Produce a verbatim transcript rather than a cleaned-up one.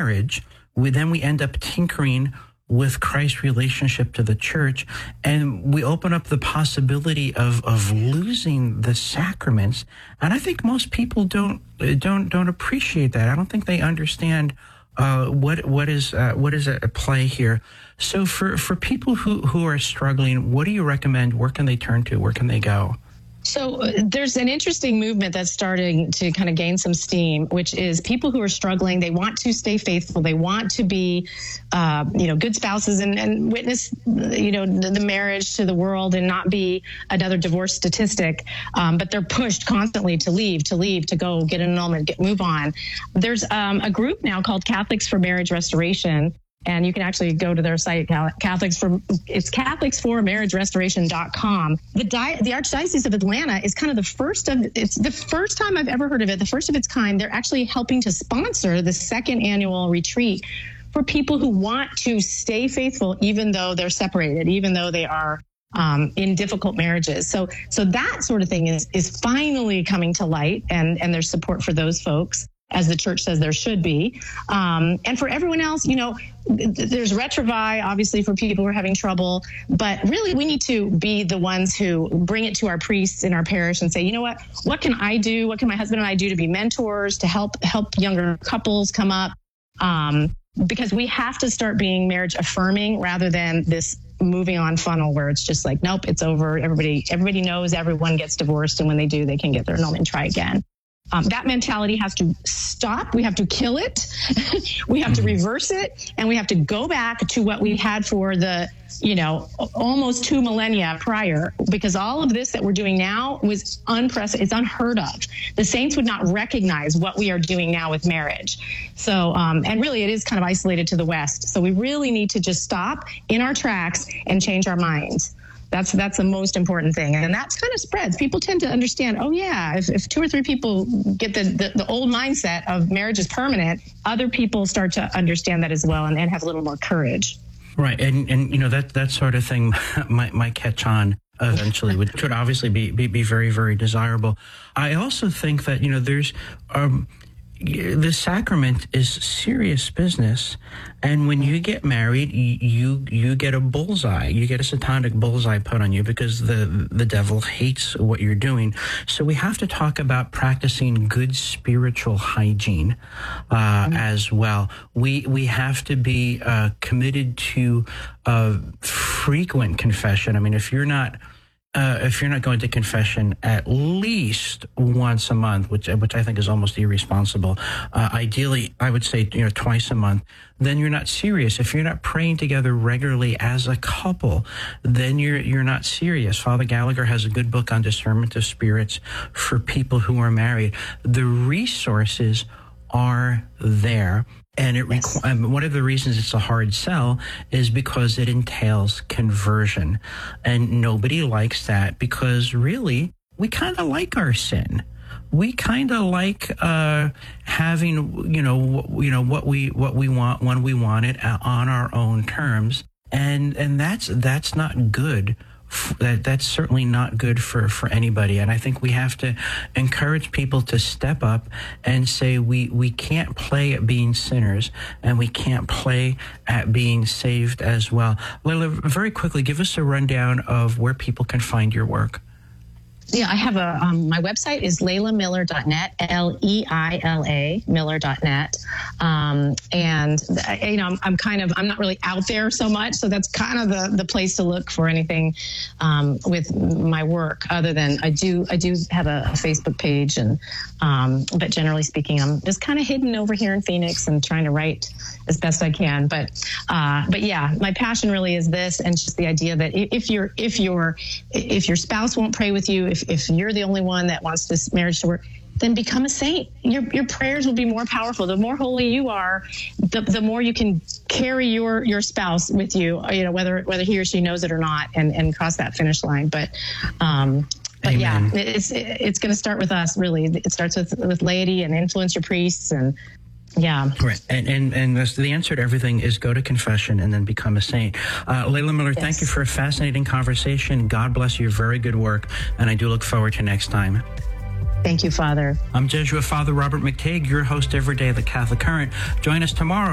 marriage, we then we end up tinkering with Christ's relationship to the church, and we open up the possibility of of losing the sacraments. And I think most people don't don't don't appreciate that. I don't think they understand uh, what what is uh, what is at play here. So for for people who who are struggling, what do you recommend? Where can they turn to? Where can they go? So uh, there's an interesting movement that's starting to kind of gain some steam, which is people who are struggling. They want to stay faithful. They want to be, uh, you know, good spouses and, and witness, you know, the, the marriage to the world and not be another divorce statistic. Um, but they're pushed constantly to leave, to leave, to go get an annulment, get move on. There's um, a group now called Catholics for Marriage Restoration. And you can actually go to their site, Catholics for, it's Catholics for Marriage Restoration dot com. The, di- the Archdiocese of Atlanta is kind of the first of, it's the first time I've ever heard of it, the first of its kind. They're actually helping to sponsor the second annual retreat for people who want to stay faithful, even though they're separated, even though they are um, in difficult marriages. So, so that sort of thing is, is finally coming to light, and, and there's support for those folks, as the church says there should be. Um, and for everyone else, you know, there's Retrovi, obviously, for people who are having trouble. But really, we need to be the ones who bring it to our priests in our parish and say, you know what, what can I do? What can my husband and I do to be mentors, to help help younger couples come up? Um, because we have to start being marriage affirming rather than this moving on funnel where it's just like, nope, it's over. Everybody, everybody knows everyone gets divorced. And when they do, they can get their annulment and try again. Um, that mentality has to stop. We have to kill it. We have to reverse it. And we have to go back to what we had for the, you know, almost two millennia prior, because all of this that we're doing now was unprecedented. It's unheard of. The saints would not recognize what we are doing now with marriage. So, um, and really it is kind of isolated to the West. So we really need to just stop in our tracks and change our minds. That's that's the most important thing. And that kind of spreads. People tend to understand, oh, yeah, if, if two or three people get the, the, the old mindset of marriage is permanent, other people start to understand that as well and, and have a little more courage. Right. And, and you know, that, that sort of thing might, might catch on eventually, which would obviously be, be, be very, very desirable. I also think that, you know, there's... Um, the sacrament is serious business, and when you get married, you you get a bullseye. You get a satanic bullseye put on you because the the devil hates what you're doing. So we have to talk about practicing good spiritual hygiene uh, mm-hmm. as well. We we have to be uh, committed to uh, frequent confession. I mean, if you're not. Uh, if you're not going to confession at least once a month, which which I think is almost irresponsible, uh, ideally I would say you know twice a month, then you're not serious. If you're not praying together regularly as a couple, then you're you're not serious. Father Gallagher has a good book on discernment of spirits for people who are married. The resources are there. And it yes. requ- um, one of the reasons it's a hard sell is because it entails conversion. And nobody likes that because really, we kind of like our sin. We kind of like uh, having, you know, w- you know what we what we want when we want it uh, on our own terms, and and that's that's not good. That that's certainly not good for, for anybody. And I think we have to encourage people to step up and say we, we can't play at being sinners and we can't play at being saved as well. Leila, very quickly, give us a rundown of where people can find your work. Yeah, I have a, um, my website is leila miller dot net, L E I L A, miller dot net. Um, and, you know, I'm, I'm kind of, I'm not really out there so much. So that's kind of the, the place to look for anything um, with my work, other than I do, I do have a, a Facebook page. And, um, but generally speaking, I'm just kind of hidden over here in Phoenix and trying to write as best I can. But, uh, but yeah, my passion really is this, and just the idea that if you're, if you're, if your spouse won't pray with you, if, if you're the only one that wants this marriage to work, then become a saint. Your your prayers will be more powerful. The more holy you are, the the more you can carry your your spouse with you, you know, whether whether he or she knows it or not, and, and cross that finish line. But um But Amen. yeah, it's it's going to start with us, really. It starts with, with laity and influence your priests, and yeah. Right. And, and, and the answer to everything is go to confession and then become a saint. Uh, Leila Miller, yes. Thank you for a fascinating conversation. God bless you. Very good work. And I do look forward to next time. Thank you, Father. I'm Jesuit Father Robert McTague, your host every day of the Catholic Current. Join us tomorrow.